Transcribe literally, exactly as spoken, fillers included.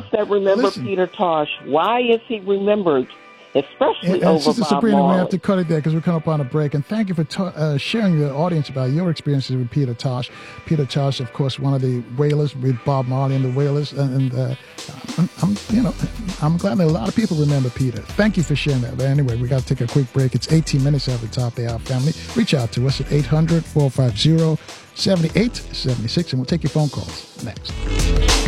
that remember Listen. Peter Tosh, why is he remembered? Especially And, and over Sister Bob Sabrina, Marley. we have to cut it there because we're coming up on a break. And thank you for ta- uh, sharing the audience about your experiences with Peter Tosh. Peter Tosh, of course, one of the Wailers with Bob Marley and the Wailers. And, and uh, I'm, I'm, you know, I'm glad that a lot of people remember Peter. Thank you for sharing that. But anyway, we got to take a quick break. It's eighteen minutes after the top of the hour, family. Reach out to us at eight hundred, four five zero, seven eight seven six, and we'll take your phone calls next.